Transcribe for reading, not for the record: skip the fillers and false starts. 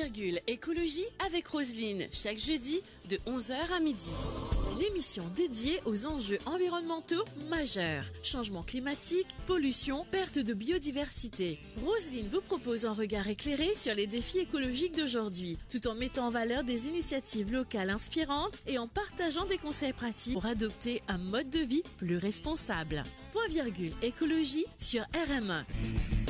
Écologie avec Roselyne, chaque jeudi de 11h à midi. L'émission dédiée aux enjeux environnementaux majeurs. Changement climatique, pollution, perte de biodiversité. Roselyne vous propose un regard éclairé sur les défis écologiques d'aujourd'hui, tout en mettant en valeur des initiatives locales inspirantes et en partageant des conseils pratiques pour adopter un mode de vie plus responsable. Écologie sur RME.